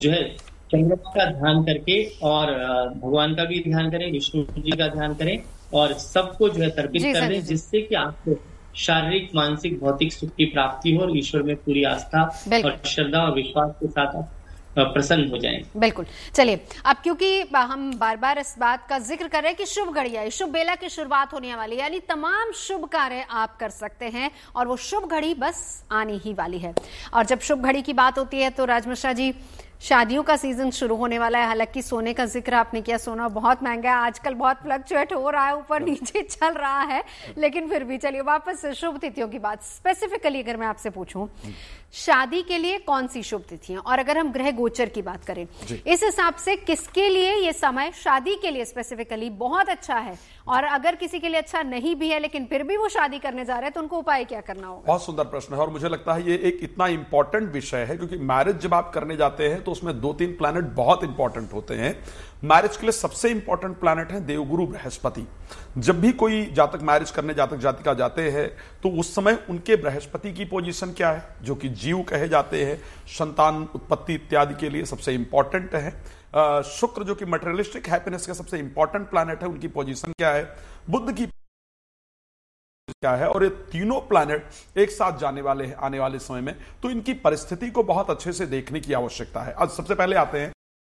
जो है चंद्रमा का ध्यान करके और भगवान का भी ध्यान करें, विष्णु जी का ध्यान करें और सबको जो है तर्पित जी कर सनी दें, जी। जिससे कि आपको शारीरिक, मानसिक, भौतिक सुख की प्राप्ति हो और ईश्वर में पूरी आस्था बिल्कुल। और श्रद्धा और विश्वास के साथ आप प्रसन्न हो जाएं। बिल्कुल। चलिए, अब क्योंकि हम बार बार इस बात का जिक्र कर रहे हैं कि शुभ घड़ी आई, शुभ बेला की शुरुआत होने वाली है, यानी तमाम शुभ कार्य आप कर सकते हैं और वो शुभ घड़ी बस आने ही वाली है। और जब शुभ घड़ी की बात होती है तो राज मिश्रा जी, शादियों का सीजन शुरू होने वाला है। हालांकि सोने का जिक्र आपने किया, सोना बहुत महंगा है आजकल, बहुत फ्लक्चुएट हो रहा है, ऊपर नीचे चल रहा है, लेकिन फिर भी चलिए वापस से शुभ तिथियों की बात। स्पेसिफिकली अगर मैं आपसे पूछूं, शादी के लिए कौन सी शुभ तिथियां, और अगर हम ग्रह गोचर की बात करें इस हिसाब से किसके लिए ये समय शादी के लिए स्पेसिफिकली बहुत अच्छा है, और अगर किसी के लिए अच्छा नहीं भी है लेकिन फिर भी वो शादी करने जा रहे हैं तो उनको उपाय क्या करना होगा? बहुत सुंदर प्रश्न है और मुझे लगता है ये एक इतना इंपॉर्टेंट विषय है क्योंकि मैरिज जब आप करने जाते हैं तो उसमें 2-3 प्लैनेट बहुत इंपॉर्टेंट होते हैं। मैरिज के लिए सबसे इंपॉर्टेंट प्लैनेट है देवगुरु बृहस्पति। जब भी कोई जातक मैरिज करने जातक जातिका जाते हैं तो उस समय उनके बृहस्पति की पोजीशन क्या है, जो कि जीव कहे जाते हैं, संतान उत्पत्ति इत्यादि के लिए सबसे इंपॉर्टेंट है। शुक्र जो कि मटेरियलिस्टिक हैप्पीनेस का सबसे इंपॉर्टेंट प्लैनेट है, उनकी पोजीशन क्या है, बुध की क्या है, और ये तीनों प्लैनेट एक साथ जाने वाले हैं आने वाले समय में, तो इनकी परिस्थिति को बहुत अच्छे से देखने की आवश्यकता है। आज सबसे पहले आते हैं